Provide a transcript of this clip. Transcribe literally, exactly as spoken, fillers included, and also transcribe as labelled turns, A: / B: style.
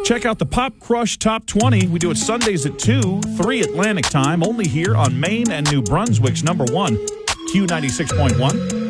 A: Check out the Pop Crush Top twenty. We do it Sundays at two, three Atlantic time, only here on Maine and New Brunswick's number one, Q ninety-six point one.